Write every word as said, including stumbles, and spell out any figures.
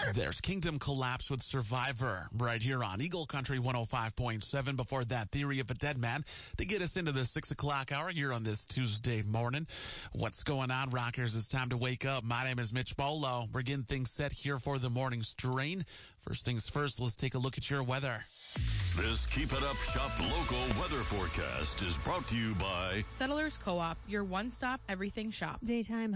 There's Kingdom Collapse with Survivor right here on Eagle Country one oh five point seven. Before that, Theory of a Dead Man to get us into the six o'clock hour here on this Tuesday morning. What's going on, Rockers? It's time to wake up. My name is Mitch Bolo. We're getting things set here for the morning strain. First things first, let's take a look at your weather. This Keep It Up Shop local weather forecast is brought to you by Settlers Co-op, your one-stop everything shop. Daytime